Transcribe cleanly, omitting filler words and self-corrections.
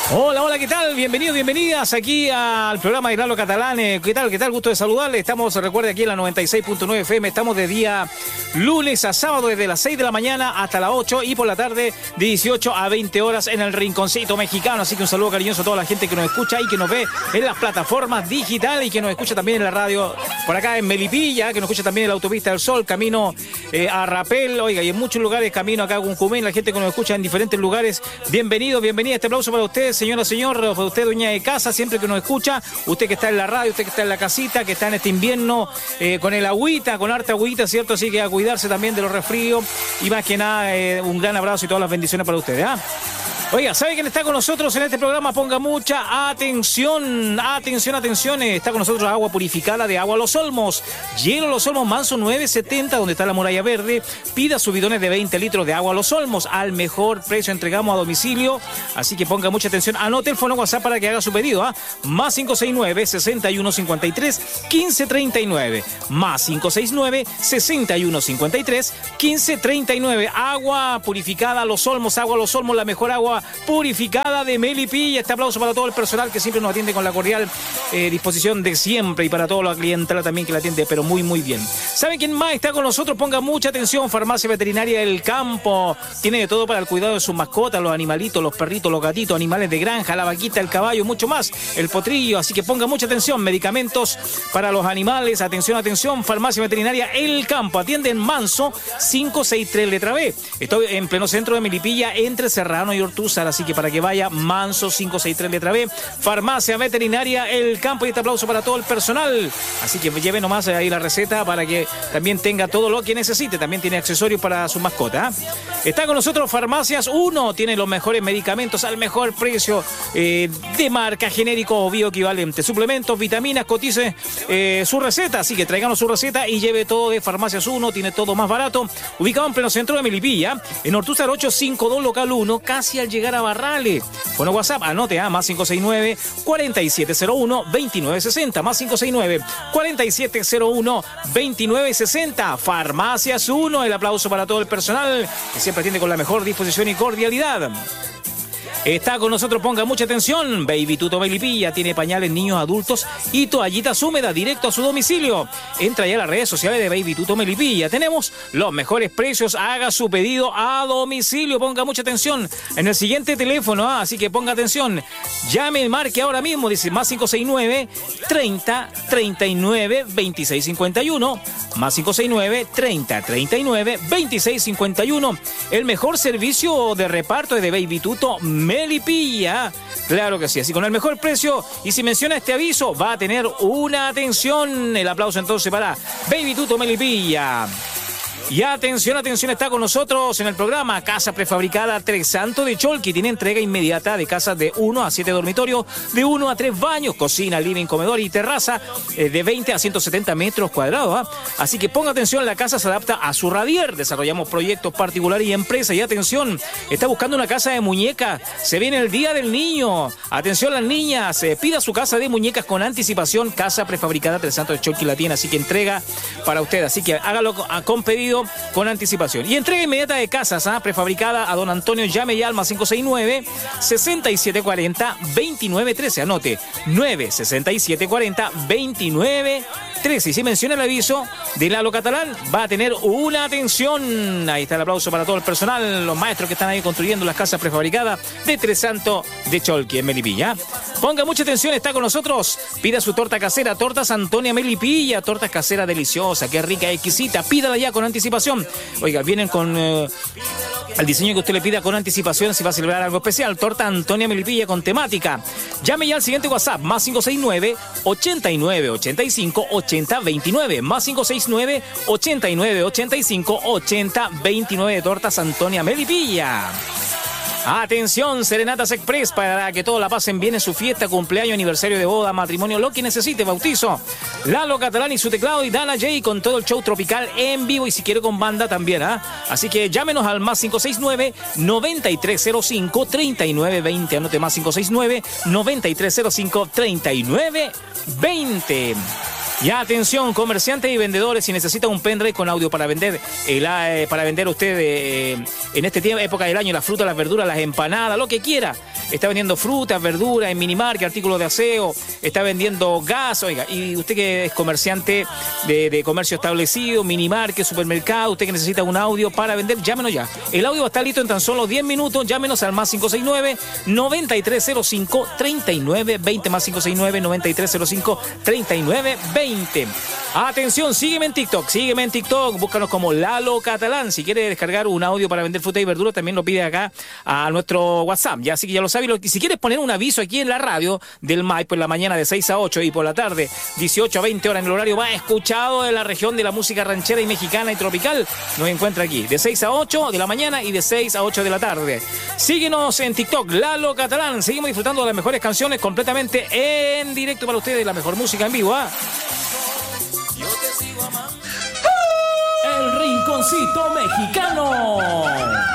Hola, hola, ¿qué tal? Bienvenidos, bienvenidas aquí al programa de Lalo Catalán. ¿Qué tal? ¿Qué tal? Gusto de saludarles. Estamos, recuerde, aquí en la 96.9 FM. Estamos de día lunes a sábado desde las 6 de la mañana hasta las 8 y por la tarde de 18 a 20 horas en el Rinconcito Mexicano. Así que un saludo cariñoso a toda la gente que nos escucha y que nos ve en las plataformas digitales y que nos escucha también en la radio por acá en Melipilla, que nos escucha también en la Autopista del Sol, camino a Rapel, oiga, y en muchos lugares, camino acá a Cuncumén, la gente que nos escucha en diferentes lugares. Bienvenido, bienvenida. Este aplauso para ustedes, señora, señor, para usted, dueña de casa, siempre que nos escucha, usted que está en la radio, usted que está en la casita, que está en este invierno con el agüita, con harta agüita, ¿cierto? Así que a cuidarse también de los resfríos y más que nada un gran abrazo y todas las bendiciones para ustedes, ¿ah? Oiga, ¿sabe quién está con nosotros en este programa? Ponga mucha atención, atención. Está con nosotros agua purificada de Agua Los Olmos. Hielo Los Olmos Manso 970, donde está la muralla verde. Pida sus bidones de 20 litros de Agua Los Olmos. Al mejor precio entregamos a domicilio. Así que ponga mucha atención. Anote el fono WhatsApp para que haga su pedido, ¿ah? Más 569-6153-1539. Más 569-6153-1539. Agua purificada Los Olmos. Agua Los Olmos, la mejor agua purificada de Melipilla. Este aplauso para todo el personal que siempre nos atiende con la cordial disposición de siempre y para toda la clientela también que la atiende, pero muy, muy bien. ¿Saben quién más está con nosotros? Ponga mucha atención. Farmacia Veterinaria del Campo. Tiene de todo para el cuidado de sus mascotas, los animalitos, los perritos, los gatitos, animales de granja, la vaquita, el caballo, mucho más, el potrillo. Así que ponga mucha atención. Medicamentos para los animales. Atención, atención. Farmacia Veterinaria El Campo. Atiende en Manso 563 letra B. Estoy en pleno centro de Melipilla, entre Serrano y Ortúzar. Así que para que vaya, Manso 563 letra B, Farmacia Veterinaria El Campo. Y este aplauso para todo el personal. Así que lleve nomás ahí la receta para que también tenga todo lo que necesite. También tiene accesorios para su mascota, ¿eh? Está con nosotros Farmacias 1. Tiene los mejores medicamentos al mejor precio, de marca, genérico o bioequivalente. Suplementos, vitaminas, cotice su receta. Así que tráiganos su receta y lleve todo de Farmacias 1. Tiene todo más barato. Ubicado en pleno centro de Melipilla, en Ortúzar 852 local 1, casi al llegar a Barrales. Bueno, WhatsApp, anote, más 569-4701-2960, más 569-4701-2960. Farmacias 1, el aplauso para todo el personal que siempre atiende con la mejor disposición y cordialidad. Está con nosotros, ponga mucha atención, Baby Tuto Melipilla. Tiene pañales niños, adultos y toallitas húmedas directo a su domicilio. Entra ya a las redes sociales de Baby Tuto Melipilla. Tenemos los mejores precios. Haga su pedido a domicilio. Ponga mucha atención en el siguiente teléfono, así que ponga atención. Llame, marque ahora mismo, dice más 569-30-39-2651. Más 569-30-39-2651. El mejor servicio de reparto es de Baby Tuto Melipilla. Claro que sí, así con el mejor precio. Y si menciona este aviso, va a tener una atención. El aplauso entonces para Baby Tuto Melipilla. Y atención, está con nosotros en el programa Casa Prefabricada Tres Santos de Cholqui. Tiene entrega inmediata de casas de 1 a 7 dormitorios, de 1 a 3 baños, cocina, living, comedor y terraza, de 20 a 170 metros cuadrados. Así que ponga atención, la casa se adapta a su radier. Desarrollamos proyectos particulares y empresas. Y atención, está buscando una casa de muñecas. Se viene el Día del Niño. Atención las niñas, pida su casa de muñecas con anticipación. Casa Prefabricada Tres Santos de Cholqui la tiene, así que entrega para usted. Así que hágalo con pedido, con anticipación. Y entrega inmediata de casas, prefabricada a don Antonio. Llame ya al más 569-6740-2913. Anote, 96740-2913. Y si menciona el aviso de Lalo Catalán, va a tener una atención. Ahí está el aplauso para todo el personal, los maestros que están ahí construyendo las casas prefabricadas de Tres Santos de Cholqui en Melipilla. Ponga mucha atención, está con nosotros. Pida su torta casera, Tortas Antonia Melipilla. Tortas caseras deliciosas, qué rica, exquisita. Pídala ya con anticipación. Oiga, vienen con el diseño que usted le pida con anticipación si va a celebrar algo especial. Torta Antonia Melipilla con temática. Llame ya al siguiente WhatsApp, más 569-8985-8029. Más 569-8985-8029. Tortas Antonia Melipilla. Atención, Serenatas Express, para que todos la pasen bien en su fiesta, cumpleaños, aniversario de boda, matrimonio, lo que necesite, bautizo. Lalo Catalán y su teclado y Dana J con todo el show tropical en vivo y si quiere con banda también, Así que llámenos al más 569-9305-3920. Anote más 569-9305-3920. Y atención, comerciantes y vendedores, si necesitan un pendrive con audio para vender para vender usted en este tiempo, época del año, la fruta, las verduras, las empanadas, lo que quiera. está vendiendo frutas, verduras en Minimarket, artículos de aseo, está vendiendo gas, oiga, y usted que es comerciante de comercio establecido, Minimarket, supermercado, usted que necesita un audio para vender, llámenos ya. El audio va a estar listo en tan solo 10 minutos, llámenos al más 569-9305-3920, más 569-9305-3920. Atención, sígueme en TikTok, búscanos como Lalo Catalán. Si quiere descargar un audio para vender fruta y verdura, también lo pide acá a nuestro WhatsApp, ya, así que ya lo sabe. Si quieres poner un aviso aquí en la radio del MAI, pues la mañana de 6 a 8 y por la tarde 18 a 20 horas en el horario más escuchado de la región de la música ranchera y mexicana y tropical, nos encuentra aquí, de 6 a 8 de la mañana y de 6 a 8 de la tarde. Síguenos en TikTok, Lalo Catalán. Seguimos disfrutando de las mejores canciones completamente en directo para ustedes, la mejor música en vivo, ¿ah? El Rinconcito Mexicano.